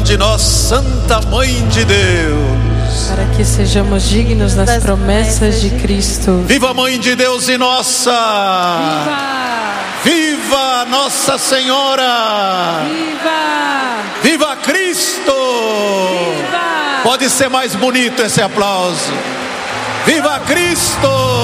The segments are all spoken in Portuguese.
de nós, Santa Mãe de Deus, para que sejamos dignos das promessas de Cristo. Viva a Mãe de Deus e nossa! Viva! Viva Nossa Senhora! Viva! Viva Cristo! Viva! Pode ser mais bonito esse aplauso. Viva Cristo!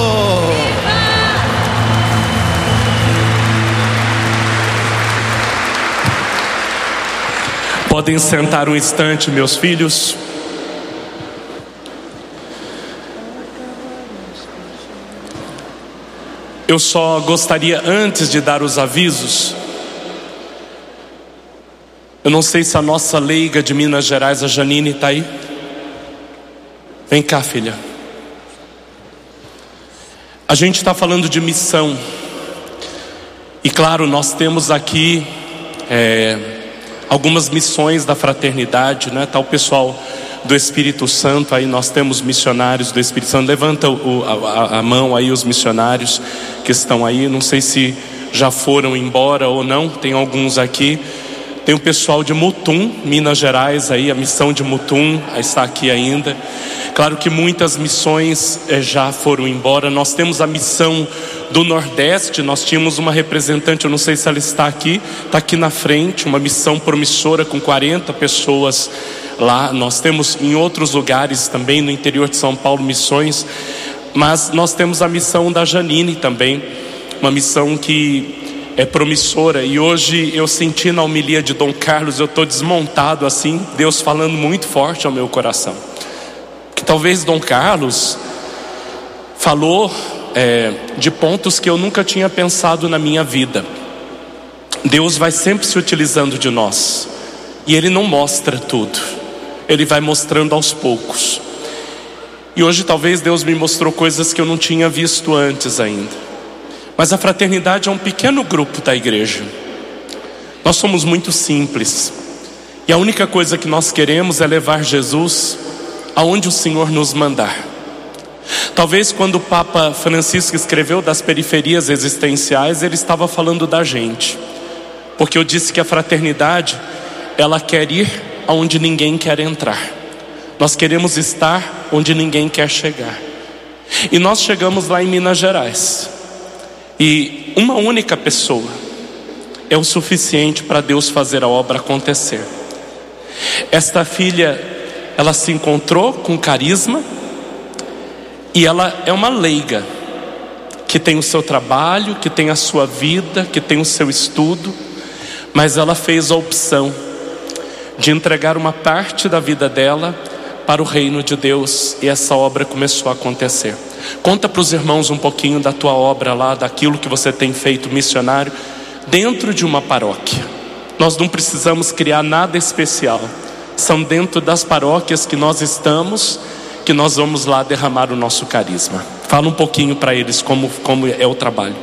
Podem sentar um instante, meus filhos. Eu só gostaria, antes de dar os avisos, eu não sei se a nossa leiga de Minas Gerais, a Janine, está aí. Vem cá, filha. A gente está falando de missão. E claro, nós temos aqui algumas missões da fraternidade, né? Tá o pessoal do Espírito Santo aí, nós temos missionários do Espírito Santo. Levanta a mão aí os missionários que estão aí. Não sei se já foram embora ou não, tem alguns aqui. Tem o pessoal de Mutum, Minas Gerais aí, a missão de Mutum está aqui ainda. Claro que muitas missões já foram embora. Nós temos a missão do Nordeste, nós tínhamos uma representante, eu não sei se ela está aqui na frente, uma missão promissora com 40 pessoas lá. Nós temos em outros lugares também, no interior de São Paulo, missões. Mas nós temos a missão da Janine também, uma missão que é promissora. E hoje eu senti na homilia de Dom Carlos, eu estou desmontado assim, Deus falando muito forte ao meu coração, que talvez Dom Carlos falou de pontos que eu nunca tinha pensado na minha vida. Deus vai sempre se utilizando de nós, e Ele não mostra tudo, Ele vai mostrando aos poucos. E hoje talvez Deus me mostrou coisas que eu não tinha visto antes ainda. Mas a fraternidade é um pequeno grupo da igreja. Nós somos muito simples, e a única coisa que nós queremos é levar Jesus aonde o Senhor nos mandar. Talvez quando o Papa Francisco escreveu das periferias existenciais, ele estava falando da gente, porque eu disse que a fraternidade, ela quer ir aonde ninguém quer entrar. Nós queremos estar onde ninguém quer chegar. E nós chegamos lá em Minas Gerais, e uma única pessoa é o suficiente para Deus fazer a obra acontecer. Esta filha, ela se encontrou com carisma, e ela é uma leiga, que tem o seu trabalho, que tem a sua vida, que tem o seu estudo, mas ela fez a opção de entregar uma parte da vida dela para o reino de Deus, e essa obra começou a acontecer. Conta para os irmãos um pouquinho da tua obra lá, daquilo que você tem feito missionário dentro de uma paróquia. Nós não precisamos criar nada especial, são dentro das paróquias que nós estamos, que nós vamos lá derramar o nosso carisma. Fala um pouquinho para eles como é o trabalho.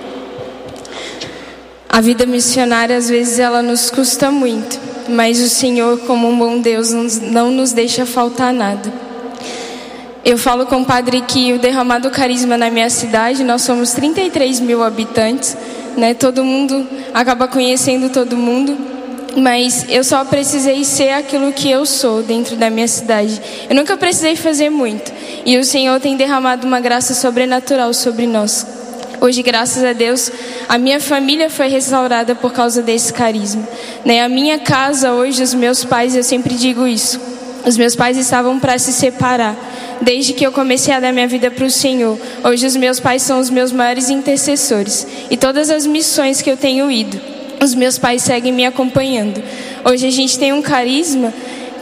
A vida missionária às vezes ela nos custa muito, mas o Senhor, como um bom Deus, não nos deixa faltar nada. Eu falo com o padre que o derramado carisma na minha cidade, nós somos 33 mil habitantes, né? Todo mundo acaba conhecendo todo mundo, mas eu só precisei ser aquilo que eu sou dentro da minha cidade. Eu nunca precisei fazer muito, e o Senhor tem derramado uma graça sobrenatural sobre nós. Hoje, graças a Deus, a minha família foi restaurada por causa desse carisma, né? A minha casa hoje, os meus pais, eu sempre digo isso, os meus pais estavam para se separar. Desde que eu comecei a dar minha vida para o Senhor, hoje os meus pais são os meus maiores intercessores. E todas as missões que eu tenho ido, os meus pais seguem me acompanhando. Hoje a gente tem um carisma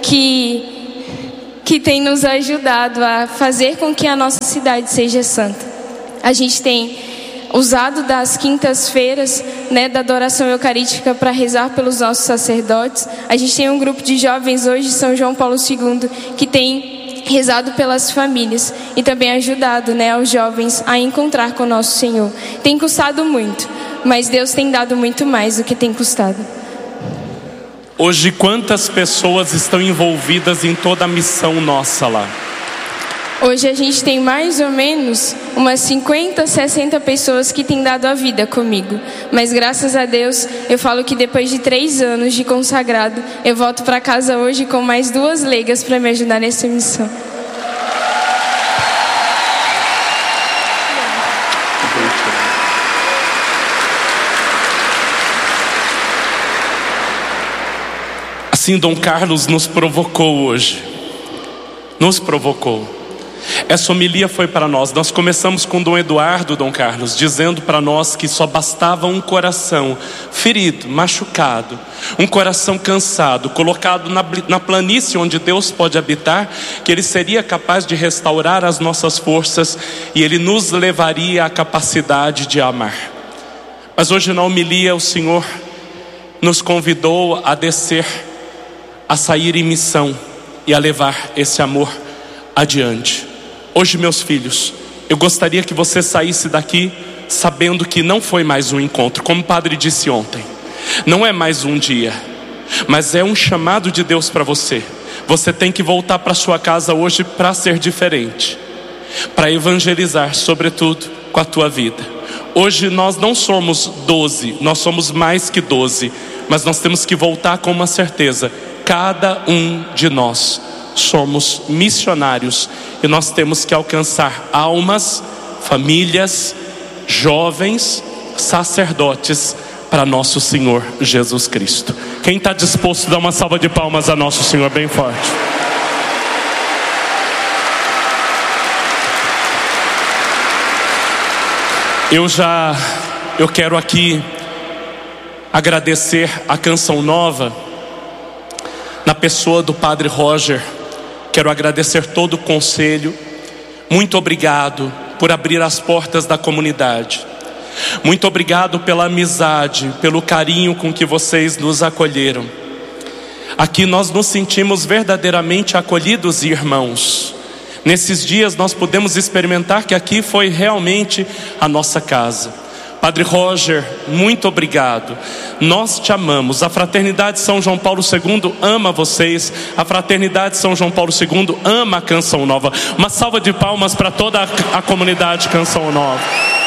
que tem nos ajudado a fazer com que a nossa cidade seja santa. A gente tem usado das quintas-feiras, né, da adoração eucarística para rezar pelos nossos sacerdotes. A gente tem um grupo de jovens hoje, São João Paulo II, que tem rezado pelas famílias e também ajudado, né, aos jovens a encontrar com o nosso Senhor. Tem custado muito, mas Deus tem dado muito mais do que tem custado. Hoje, quantas pessoas estão envolvidas em toda a missão nossa lá? Hoje a gente tem mais ou menos umas 50, 60 pessoas que têm dado a vida comigo. Mas graças a Deus, eu falo que depois de 3 anos de consagrado, eu volto para casa hoje com mais 2 leigas para me ajudar nessa missão. Assim, Dom Carlos nos provocou hoje. Nos provocou. Essa homilia foi para nós. Nós começamos com Dom Eduardo, Dom Carlos, dizendo para nós que só bastava um coração ferido, machucado, um coração cansado, colocado na planície onde Deus pode habitar, que Ele seria capaz de restaurar as nossas forças e Ele nos levaria à capacidade de amar. Mas hoje na homilia o Senhor nos convidou a descer, a sair em missão e a levar esse amor adiante. Hoje, meus filhos, eu gostaria que você saísse daqui sabendo que não foi mais um encontro, como o padre disse ontem. Não é mais um dia, mas é um chamado de Deus para você. Você tem que voltar para sua casa hoje para ser diferente, para evangelizar, sobretudo com a tua vida. Hoje nós não somos 12, nós somos mais que 12, mas nós temos que voltar com uma certeza: cada um de nós somos missionários e nós temos que alcançar almas, famílias, jovens, sacerdotes para nosso Senhor Jesus Cristo. Quem está disposto a dar uma salva de palmas a nosso Senhor bem forte? Eu quero aqui agradecer a Canção Nova na pessoa do Padre Roger. Quero agradecer todo o conselho. Muito obrigado por abrir as portas da comunidade. Muito obrigado pela amizade, pelo carinho com que vocês nos acolheram. Aqui nós nos sentimos verdadeiramente acolhidos e irmãos. Nesses dias nós podemos experimentar que aqui foi realmente a nossa casa. Padre Roger, muito obrigado. Nós te amamos. A Fraternidade São João Paulo II ama vocês. A Fraternidade São João Paulo II ama a Canção Nova. Uma salva de palmas para toda a comunidade Canção Nova.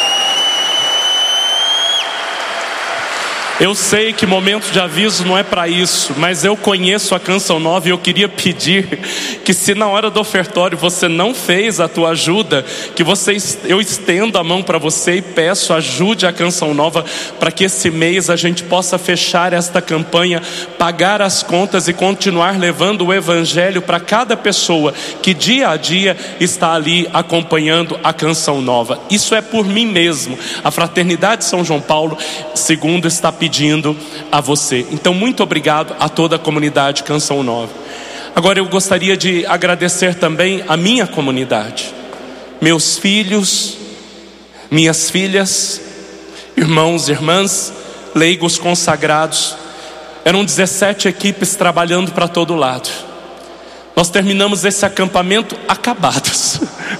Eu sei que momento de aviso não é para isso, mas eu conheço a Canção Nova e eu queria pedir que, se na hora do ofertório você não fez a tua ajuda, que eu estendo a mão para você e peço: ajude a Canção Nova, para que esse mês a gente possa fechar esta campanha, pagar as contas e continuar levando o Evangelho para cada pessoa que dia a dia está ali acompanhando a Canção Nova. Isso é por mim mesmo. A Fraternidade São João Paulo II está pedindo a você. Então, muito obrigado a toda a comunidade Canção Nova. Agora eu gostaria de agradecer também a minha comunidade, meus filhos, minhas filhas, irmãos, irmãs, leigos consagrados. Eram 17 equipes trabalhando para todo lado. Nós terminamos esse acampamento acabados,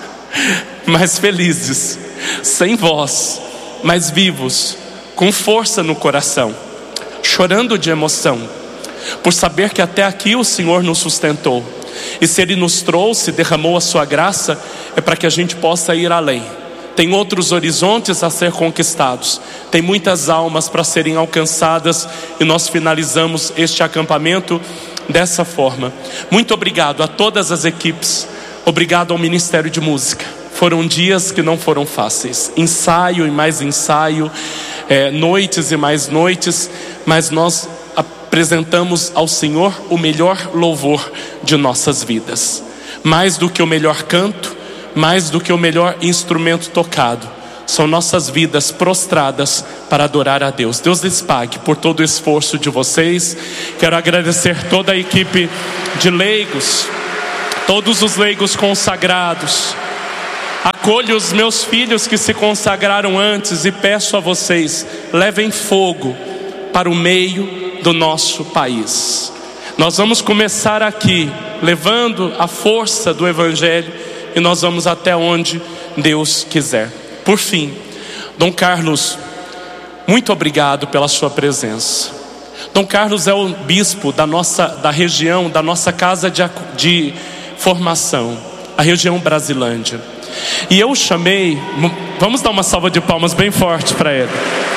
mas felizes, sem voz, mas vivos, com força no coração, chorando de emoção, por saber que até aqui o Senhor nos sustentou. E se Ele nos trouxe, derramou a sua graça, é para que a gente possa ir além. Tem outros horizontes a ser conquistados, tem muitas almas para serem alcançadas, e nós finalizamos este acampamento dessa forma. Muito obrigado a todas as equipes, obrigado ao Ministério de Música. Foram dias que não foram fáceis, ensaio e mais ensaio, noites e mais noites, mas nós apresentamos ao Senhor o melhor louvor de nossas vidas. Mais do que o melhor canto, mais do que o melhor instrumento tocado, são nossas vidas prostradas para adorar a Deus. Deus lhes pague por todo o esforço de vocês. Quero agradecer toda a equipe de leigos, todos os leigos consagrados. Acolho os meus filhos que se consagraram antes e peço a vocês: levem fogo para o meio do nosso país. Nós vamos começar aqui, levando a força do Evangelho, e nós vamos até onde Deus quiser. Por fim, Dom Carlos, muito obrigado pela sua presença. Dom Carlos é o bispo da região, da nossa casa de formação, a região Brasilândia. E eu chamei, vamos dar uma salva de palmas bem forte para ele.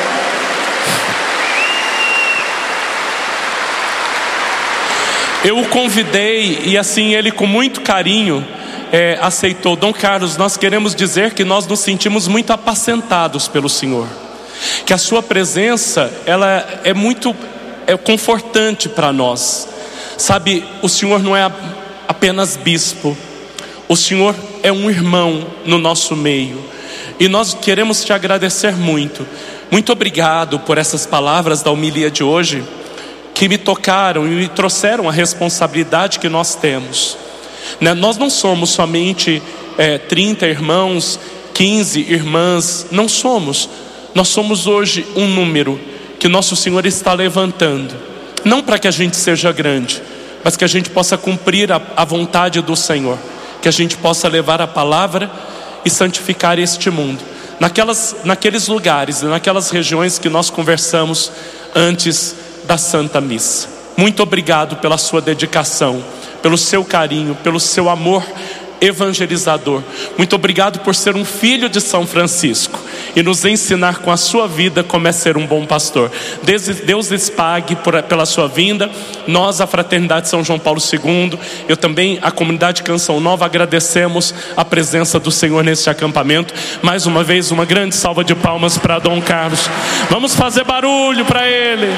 Eu o convidei e assim ele com muito carinho aceitou. Dom Carlos, nós queremos dizer que nós nos sentimos muito apacentados pelo Senhor, que a sua presença ela é muito confortante para nós. Sabe, o Senhor não é apenas bispo, o Senhor é um irmão no nosso meio, e nós queremos te agradecer muito. Muito obrigado por essas palavras da homilia de hoje, que me tocaram e me trouxeram a responsabilidade que nós temos, né? Nós não somos somente 30 irmãos, 15 irmãs, não somos. Nós somos hoje um número que nosso Senhor está levantando, não para que a gente seja grande, mas que a gente possa cumprir a vontade do Senhor, que a gente possa levar a palavra e santificar este mundo, naqueles lugares, naquelas regiões que nós conversamos antes da Santa Missa. Muito obrigado pela sua dedicação, pelo seu carinho, pelo seu amor evangelizador. Muito obrigado por ser um filho de São Francisco e nos ensinar com a sua vida como é ser um bom pastor. Deus lhes pague pela sua vinda. Nós, a Fraternidade São João Paulo II, eu também, a comunidade Canção Nova, agradecemos a presença do Senhor neste acampamento. Mais uma vez, uma grande salva de palmas para Dom Carlos. Vamos fazer barulho para ele.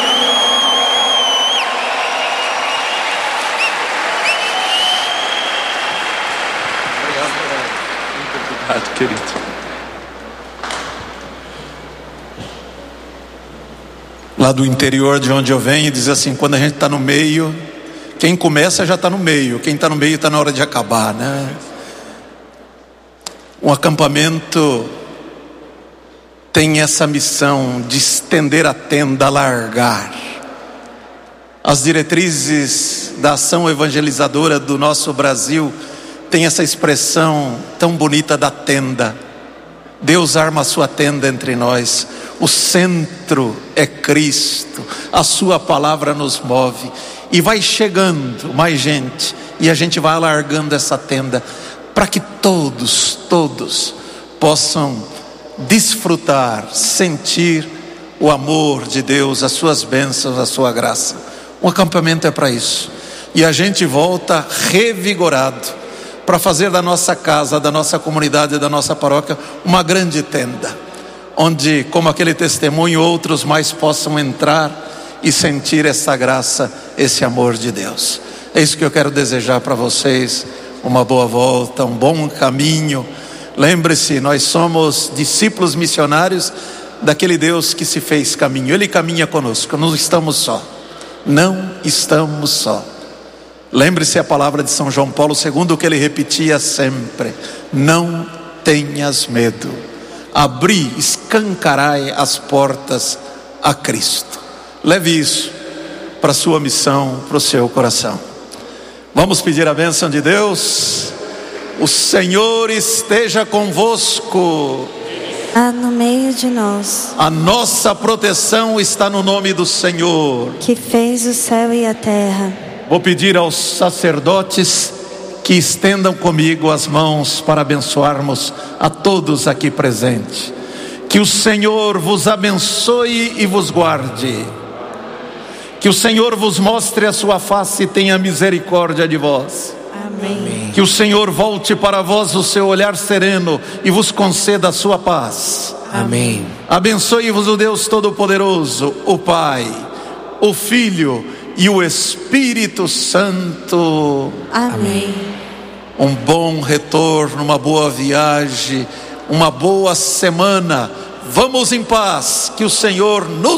Obrigado, querido. Lá do interior de onde eu venho, diz assim: quando a gente está no meio, quem começa já está no meio, quem está no meio está na hora de acabar, né? Um acampamento tem essa missão de estender a tenda, alargar. As diretrizes da ação evangelizadora do nosso Brasil tem essa expressão tão bonita da tenda. Deus arma a sua tenda entre nós. O centro é Cristo. A sua palavra nos move. E vai chegando mais gente. E a gente vai alargando essa tenda para que todos possam desfrutar, sentir o amor de Deus, as suas bênçãos, a sua graça. Um acampamento é para isso. E a gente volta revigorado para fazer da nossa casa, da nossa comunidade, da nossa paróquia uma grande tenda, onde, como aquele testemunho, outros mais possam entrar e sentir essa graça, esse amor de Deus. É isso que eu quero desejar para vocês, uma boa volta, um bom caminho. Lembre-se, nós somos discípulos missionários daquele Deus que se fez caminho. Ele caminha conosco, não estamos só. Não estamos só. Lembre-se a palavra de São João Paulo II, que ele repetia sempre: não tenhas medo, abri, escancarai as portas a Cristo. Leve isso para a sua missão, para o seu coração. Vamos pedir a bênção de Deus. O Senhor esteja convosco. Está no meio de nós. A nossa proteção está no nome do Senhor, que fez o céu e a terra. Vou pedir aos sacerdotes que estendam comigo as mãos para abençoarmos a todos aqui presentes. Que o Senhor vos abençoe e vos guarde. Que o Senhor vos mostre a sua face e tenha misericórdia de vós. Amém. Que o Senhor volte para vós o seu olhar sereno e vos conceda a sua paz. Amém. Abençoe-vos o Deus Todo-Poderoso, o Pai, o Filho e o Espírito Santo. Amém. Um bom retorno, uma boa viagem, uma boa semana. Vamos em paz, que o Senhor nos